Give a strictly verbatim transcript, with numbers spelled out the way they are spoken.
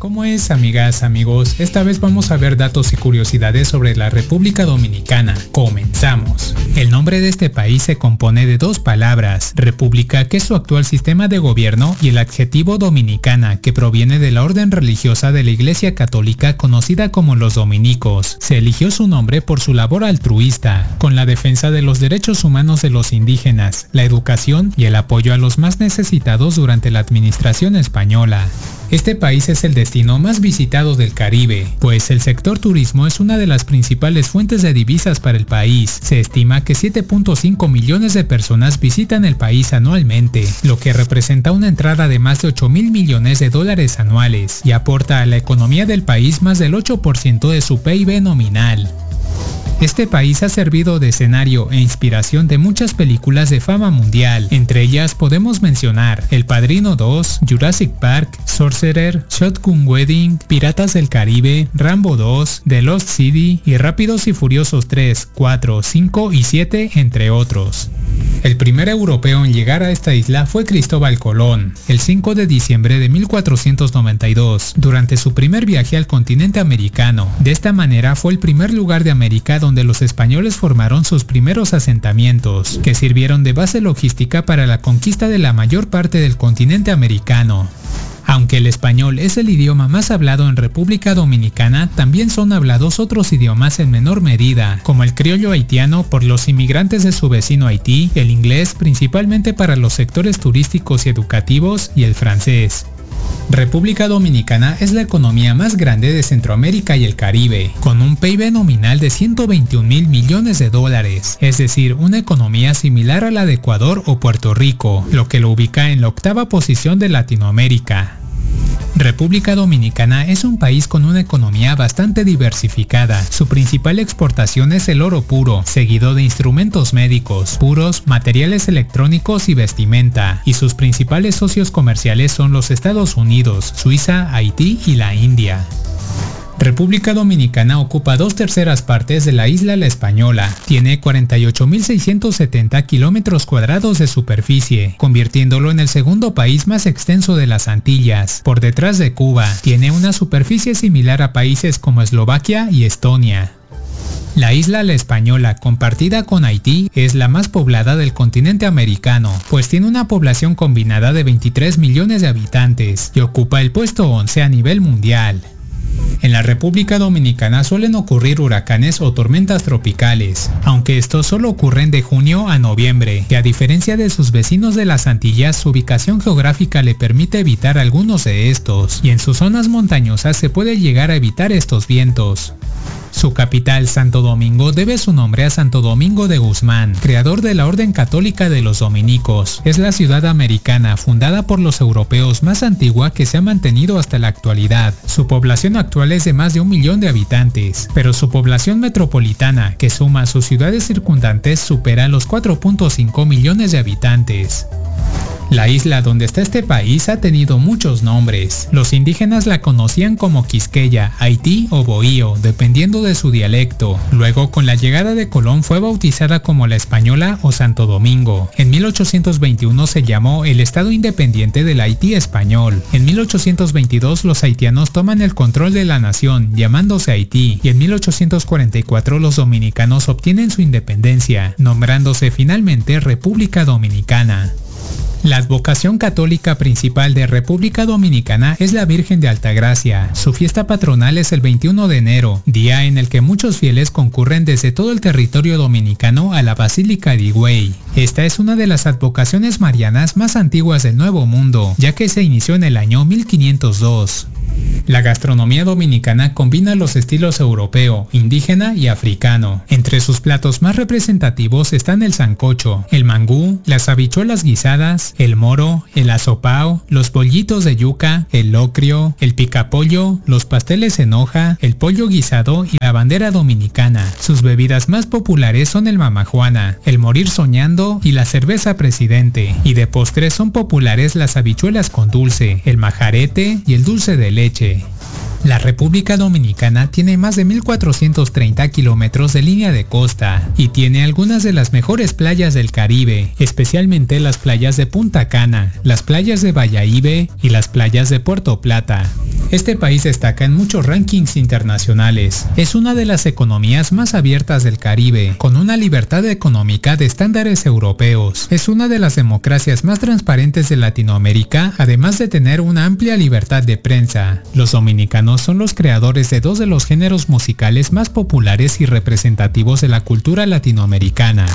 ¿Cómo es, amigas, amigos? Esta vez vamos a ver datos y curiosidades sobre la República Dominicana. Comenzamos. El nombre de este país se compone de dos palabras, república, que es su actual sistema de gobierno, y el adjetivo dominicana, que proviene de la orden religiosa de la Iglesia Católica conocida como los dominicos. Se eligió su nombre por su labor altruista, con la defensa de los derechos humanos de los indígenas, la educación y el apoyo a los más necesitados durante la administración española. Este país es el destino más visitado del Caribe, pues el sector turismo es una de las principales fuentes de divisas para el país. Se estima que siete punto cinco millones de personas visitan el país anualmente, lo que representa una entrada de más de ocho mil millones de dólares anuales y aporta a la economía del país más del ocho por ciento de su P I B nominal. Este país ha servido de escenario e inspiración de muchas películas de fama mundial. Entre ellas podemos mencionar El Padrino dos, Jurassic Park, Sorcerer, Shotgun Wedding, Piratas del Caribe, Rambo dos, The Lost City y Rápidos y Furiosos tres, cuatro, cinco y siete, entre otros. El primer europeo en llegar a esta isla fue Cristóbal Colón, el cinco de diciembre de mil cuatrocientos noventa y dos, durante su primer viaje al continente americano. De esta manera fue el primer lugar de América donde los españoles formaron sus primeros asentamientos, que sirvieron de base logística para la conquista de la mayor parte del continente americano. Aunque el español es el idioma más hablado en República Dominicana, también son hablados otros idiomas en menor medida, como el criollo haitiano por los inmigrantes de su vecino Haití, el inglés principalmente para los sectores turísticos y educativos, y el francés. República Dominicana es la economía más grande de Centroamérica y el Caribe, con un P I B nominal de ciento veintiún mil millones de dólares, es decir, una economía similar a la de Ecuador o Puerto Rico, lo que lo ubica en la octava posición de Latinoamérica. República Dominicana es un país con una economía bastante diversificada. Su principal exportación es el oro puro, seguido de instrumentos médicos, puros, materiales electrónicos y vestimenta, y sus principales socios comerciales son los Estados Unidos, Suiza, Haití y la India. República Dominicana ocupa dos terceras partes de la isla La Española. Tiene cuarenta y ocho mil seiscientos setenta kilómetros cuadrados de superficie, convirtiéndolo en el segundo país más extenso de las Antillas, por detrás de Cuba. Tiene una superficie similar a países como Eslovaquia y Estonia. La isla La Española, compartida con Haití, es la más poblada del continente americano, pues tiene una población combinada de veintitrés millones de habitantes y ocupa el puesto once a nivel mundial. En la República Dominicana suelen ocurrir huracanes o tormentas tropicales, aunque estos solo ocurren de junio a noviembre, que a diferencia de sus vecinos de las Antillas, su ubicación geográfica le permite evitar algunos de estos, y en sus zonas montañosas se puede llegar a evitar estos vientos. Su capital, Santo Domingo, debe su nombre a Santo Domingo de Guzmán, creador de la Orden Católica de los Dominicos. Es la ciudad americana fundada por los europeos más antigua que se ha mantenido hasta la actualidad. Su población actual es de más de un millón de habitantes, pero su población metropolitana, que suma a sus ciudades circundantes, supera los cuatro punto cinco millones de habitantes. La isla donde está este país ha tenido muchos nombres. Los indígenas la conocían como Quisqueya, Haití o Bohío, dependiendo de su dialecto. Luego, con la llegada de Colón, fue bautizada como La Española o Santo Domingo. En mil ochocientos veintiuno se llamó el Estado Independiente del Haití Español. En mil ochocientos veintidós los haitianos toman el control de la nación, llamándose Haití, y en mil ochocientos cuarenta y cuatro los dominicanos obtienen su independencia, nombrándose finalmente República Dominicana. La advocación católica principal de República Dominicana es la Virgen de Altagracia. Su fiesta patronal es el veintiuno de enero, día en el que muchos fieles concurren desde todo el territorio dominicano a la Basílica de Higüey. Esta es una de las advocaciones marianas más antiguas del Nuevo Mundo, ya que se inició en el año mil quinientos dos. La gastronomía dominicana combina los estilos europeo, indígena y africano. Entre sus platos más representativos están el sancocho, el mangú, las habichuelas guisadas, el moro, el asopao, los bollitos de yuca, el locrio, el picapollo, los pasteles en hoja, el pollo guisado y la bandera dominicana. Sus bebidas más populares son el mamajuana, el morir soñando y la cerveza presidente. Y de postres son populares las habichuelas con dulce, el majarete y el dulce de leche. La República Dominicana tiene más de mil cuatrocientos treinta kilómetros de línea de costa y tiene algunas de las mejores playas del Caribe, especialmente las playas de Punta Cana, las playas de Bayahíbe y las playas de Puerto Plata. Este país destaca en muchos rankings internacionales. Es una de las economías más abiertas del Caribe, con una libertad económica de estándares europeos. Es una de las democracias más transparentes de Latinoamérica, además de tener una amplia libertad de prensa. Los dominicanos son los creadores de dos de los géneros musicales más populares y representativos de la cultura latinoamericana.